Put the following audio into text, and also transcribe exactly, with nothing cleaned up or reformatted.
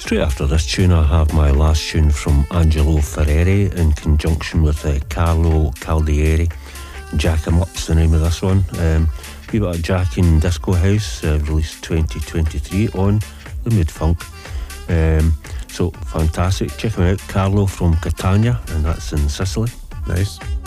Straight after this tune, I have my last tune from Angelo Ferreri in conjunction with uh, Carlo Caldieri. Jack 'em Up's the name of this one. Um, wee bit of Jack in Disco House, uh, released twenty twenty-three on the Mood Funk. Um, so fantastic. Check him out, Carlo from Catania, and that's in Sicily. Nice.